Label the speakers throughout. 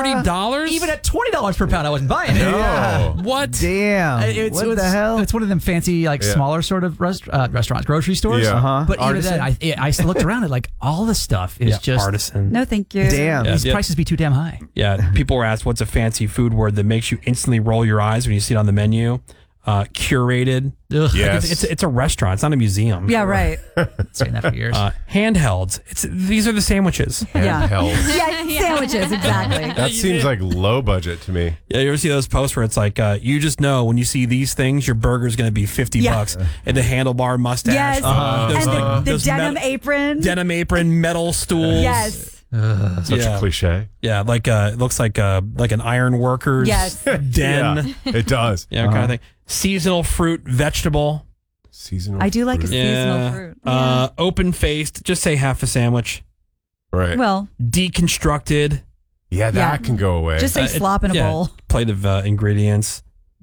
Speaker 1: $30?
Speaker 2: Even at $20 per pound, I wasn't buying it.
Speaker 3: No.
Speaker 1: What?
Speaker 4: Damn. What the hell?
Speaker 2: It's one of them fancy, smaller sort of restaurants, grocery stores.
Speaker 3: Yeah.
Speaker 4: Uh-huh.
Speaker 2: But
Speaker 4: Artisan?
Speaker 2: even then, I looked around and all the stuff is just
Speaker 1: artisan.
Speaker 5: No, thank you.
Speaker 4: Damn.
Speaker 2: These prices be too damn high.
Speaker 1: Yeah, people were asked what's a fancy food word that makes you instantly roll your eyes when you see it on the menu. Curated.
Speaker 2: Ugh.
Speaker 3: Yes.
Speaker 1: It's a restaurant. It's not a museum.
Speaker 5: Yeah, right.
Speaker 2: Saying that for years.
Speaker 1: Handhelds. These are the sandwiches.
Speaker 5: Yeah.
Speaker 3: Hell.
Speaker 5: Yeah, sandwiches, exactly.
Speaker 3: That seems like low budget to me.
Speaker 1: Yeah, you ever see those posts where it's like, you just know when you see these things, your burger's going to be $50 and the handlebar mustache.
Speaker 5: Yes. And the denim apron.
Speaker 1: Denim apron, metal stools.
Speaker 5: Yes.
Speaker 3: Such a cliche.
Speaker 1: Yeah, it looks like an iron worker's
Speaker 5: Yes.
Speaker 1: den.
Speaker 3: Yeah, it does.
Speaker 1: Yeah, kind of thing. Seasonal fruit, vegetable.
Speaker 3: Seasonal.
Speaker 5: I do like a
Speaker 3: fruit.
Speaker 5: seasonal fruit. Yeah.
Speaker 1: Open faced. Just say half a sandwich.
Speaker 3: Right.
Speaker 5: Well,
Speaker 1: Deconstructed.
Speaker 3: Yeah, that can go away.
Speaker 5: just say slop in a bowl.
Speaker 1: Plate of ingredients.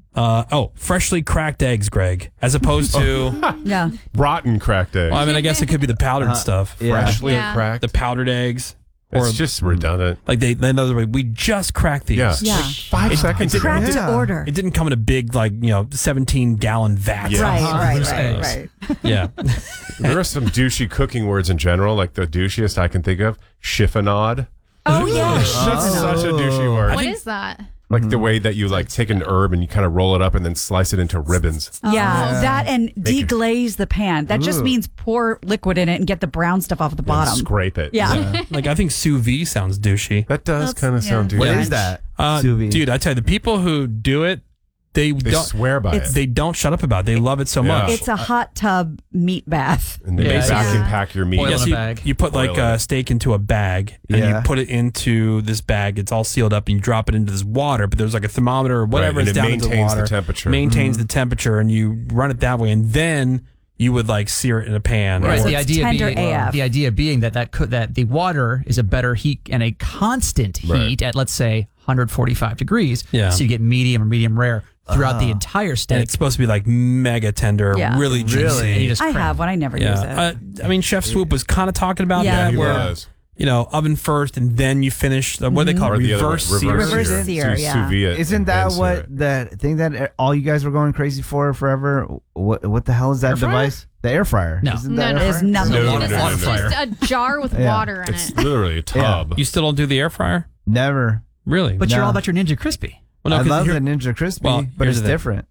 Speaker 1: Freshly cracked eggs, Greg, as opposed to.
Speaker 5: Yeah.
Speaker 3: Rotten cracked eggs.
Speaker 1: Well, I mean, I guess it could be the powdered stuff.
Speaker 4: Yeah.
Speaker 3: Freshly cracked.
Speaker 1: The powdered eggs.
Speaker 3: It's just redundant.
Speaker 1: Like in other words, we just cracked these.
Speaker 3: Yeah.
Speaker 5: Yeah.
Speaker 3: Like 5 seconds ago.
Speaker 5: Cracked to order.
Speaker 1: It didn't come in a big 17-gallon vat.
Speaker 3: Yeah.
Speaker 5: Right.
Speaker 1: Yeah.
Speaker 3: There are some douchey cooking words in general, like the douchiest I can think of. Chiffonade.
Speaker 5: Oh, yeah.
Speaker 3: That's such a douchey word.
Speaker 6: What is that?
Speaker 3: Like the way that you take an herb and you kind of roll it up and then slice it into ribbons.
Speaker 5: Yeah, that and deglaze the pan. That just
Speaker 4: Ooh.
Speaker 5: means pour liquid in it and get the brown stuff off the
Speaker 3: And
Speaker 5: bottom.
Speaker 3: scrape it.
Speaker 5: Yeah.
Speaker 1: I think sous vide sounds douchey.
Speaker 3: That does kind of sound douchey.
Speaker 4: What
Speaker 1: Yeah.
Speaker 4: is that? Sous vide.
Speaker 1: Dude, I tell you, the people who do it, they don't
Speaker 3: swear by it.
Speaker 1: They don't shut up about it. They love it so
Speaker 3: Yeah.
Speaker 1: much.
Speaker 5: It's a hot tub meat bath.
Speaker 3: And they
Speaker 1: Yeah.
Speaker 3: vacuum pack your meat.
Speaker 2: Oil in a
Speaker 1: so
Speaker 2: bag.
Speaker 1: you put
Speaker 3: Boil it.
Speaker 1: steak into a bag and
Speaker 4: Yeah.
Speaker 1: you put it into this bag. It's all sealed up and you drop it into this water, but there's like a thermometer or whatever
Speaker 3: Right,
Speaker 1: is
Speaker 3: and it
Speaker 1: down into the
Speaker 3: maintains the
Speaker 1: water.
Speaker 3: temperature.
Speaker 1: Maintains the temperature and you run it that way and then you would sear it in a pan.
Speaker 2: Right.
Speaker 5: So
Speaker 2: The
Speaker 5: it's
Speaker 2: idea
Speaker 5: tender
Speaker 2: being
Speaker 5: AF.
Speaker 2: the idea being that the water is a better heat and a constant heat
Speaker 3: Right.
Speaker 2: at, let's say, 145 degrees.
Speaker 1: Yeah.
Speaker 2: So you get medium or medium rare throughout the entire
Speaker 1: And
Speaker 2: steak.
Speaker 1: it's supposed to be mega tender,
Speaker 5: Yeah.
Speaker 1: really juicy.
Speaker 2: And you just
Speaker 5: I
Speaker 2: crank.
Speaker 5: have one. I never use it.
Speaker 1: Yeah. I mean, Chef Swoop was kind of talking about
Speaker 5: Yeah.
Speaker 1: that
Speaker 3: He
Speaker 1: where,
Speaker 3: was.
Speaker 1: oven first and then you finish, what do they call it?
Speaker 3: Or the other way,
Speaker 1: Reverse sear.
Speaker 5: Reverse sear.
Speaker 3: So you
Speaker 5: yeah.
Speaker 3: sous vide it
Speaker 4: Isn't
Speaker 3: and
Speaker 4: that
Speaker 3: then sear
Speaker 4: what
Speaker 3: it.
Speaker 4: that thing that all you guys were going crazy for forever? What the hell is that
Speaker 2: Air fryer?
Speaker 4: device? The air fryer.
Speaker 2: No.
Speaker 4: Isn't
Speaker 6: No,
Speaker 4: that
Speaker 6: no.
Speaker 4: air
Speaker 5: It's
Speaker 4: fryer?
Speaker 5: nothing.
Speaker 3: No,
Speaker 6: This
Speaker 3: no, no,
Speaker 6: is
Speaker 3: no.
Speaker 6: just a jar with
Speaker 4: Yeah.
Speaker 6: water in
Speaker 3: It's
Speaker 6: it.
Speaker 3: literally a tub.
Speaker 1: You still don't do the air fryer?
Speaker 4: Never.
Speaker 1: Really?
Speaker 2: But you're
Speaker 4: No.
Speaker 2: all about your Ninja Crispy.
Speaker 1: Well, no,
Speaker 4: I
Speaker 1: 'cause
Speaker 4: love
Speaker 1: here-
Speaker 4: the Ninja Crispy,
Speaker 1: Well,
Speaker 4: but
Speaker 1: here's
Speaker 4: it's
Speaker 1: the thing.
Speaker 4: different.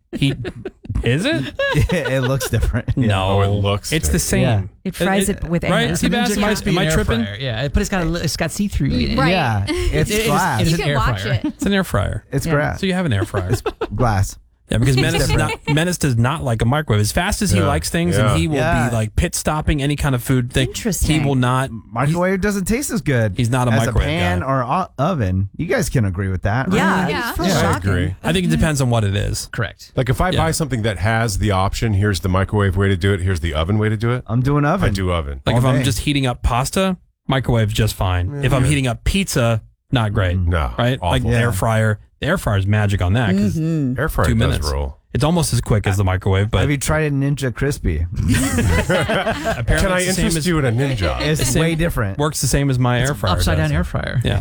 Speaker 1: Is it?
Speaker 4: It looks different.
Speaker 1: No,
Speaker 3: Oh, it looks
Speaker 1: It's the
Speaker 3: different.
Speaker 1: same.
Speaker 4: Yeah.
Speaker 5: It fries it with air.
Speaker 1: Right?
Speaker 5: It's
Speaker 1: See,
Speaker 5: a
Speaker 1: Bass,
Speaker 5: Ninja
Speaker 1: am I,
Speaker 5: Crispy.
Speaker 1: am I
Speaker 2: An air
Speaker 1: tripping?
Speaker 2: fryer, yeah, but it's got see-through in it.
Speaker 6: Right.
Speaker 4: Yeah, it's
Speaker 2: It is-
Speaker 4: glass.
Speaker 2: it is
Speaker 6: You
Speaker 2: an
Speaker 6: can
Speaker 2: air
Speaker 6: watch
Speaker 2: fryer.
Speaker 6: it.
Speaker 1: It's an air fryer.
Speaker 4: It's
Speaker 5: Yeah.
Speaker 4: glass.
Speaker 1: So you have an air fryer.
Speaker 4: Glass.
Speaker 1: Yeah, because Menace does not like a microwave. As fast as he
Speaker 3: Yeah.
Speaker 1: likes things,
Speaker 3: Yeah.
Speaker 1: and he will
Speaker 4: Yeah.
Speaker 1: be pit stopping any kind of food thing.
Speaker 5: Interesting.
Speaker 1: He will not.
Speaker 4: Microwave doesn't taste as good.
Speaker 1: He's not a
Speaker 4: as
Speaker 1: microwave
Speaker 4: a pan
Speaker 1: guy.
Speaker 4: or oven. You guys can agree with that, right?
Speaker 5: Yeah.
Speaker 6: Yeah.
Speaker 5: It's
Speaker 3: I
Speaker 5: shocking.
Speaker 3: agree.
Speaker 1: I think it depends on what it is.
Speaker 2: Correct.
Speaker 3: Like if I
Speaker 1: Yeah.
Speaker 3: buy something that has the option, here's the microwave way to do it, here's the oven way to do it.
Speaker 4: I'm doing oven.
Speaker 3: I do oven.
Speaker 1: Like
Speaker 4: All
Speaker 1: if I'm
Speaker 4: day.
Speaker 1: just heating up pasta, microwave's just fine. If I'm heating up pizza, not great.
Speaker 3: No,
Speaker 1: Right? Like
Speaker 3: awful.
Speaker 1: the air fryer. The air fryer is magic on that because
Speaker 3: Air fryer
Speaker 1: 2
Speaker 3: does
Speaker 1: minutes.
Speaker 3: roll.
Speaker 1: It's almost as quick as the microwave, but
Speaker 4: Have you tried a Ninja Crispy?
Speaker 1: apparently
Speaker 3: Can I
Speaker 1: it's the same
Speaker 3: interest
Speaker 1: as,
Speaker 3: you in a ninja?
Speaker 4: It's
Speaker 1: same-
Speaker 4: way different.
Speaker 1: works the same as my air fryer.
Speaker 2: Upside down
Speaker 1: does.
Speaker 2: air fryer.
Speaker 1: Yeah.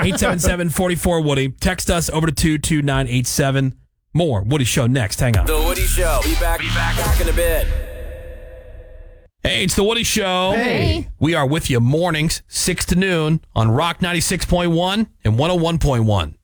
Speaker 1: 877-44-WOODY. Text us over to 22987. More Woody Show next. Hang on.
Speaker 7: The Woody Show. Be back in a bit.
Speaker 1: Hey, it's the Woody Show.
Speaker 6: Hey.
Speaker 1: We are with you mornings, 6 to noon on Rock 96.1 and 101.1.